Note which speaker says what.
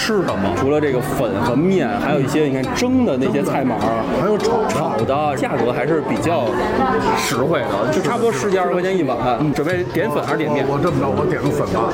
Speaker 1: 吃的吗？除了这个粉和面，还有一些你看蒸的那些菜码，
Speaker 2: 还有炒
Speaker 1: 的，价格还是比较实惠的，就差不多10几20块钱一碗。准备点粉还是点面？
Speaker 2: 我这么着，我点个粉吧。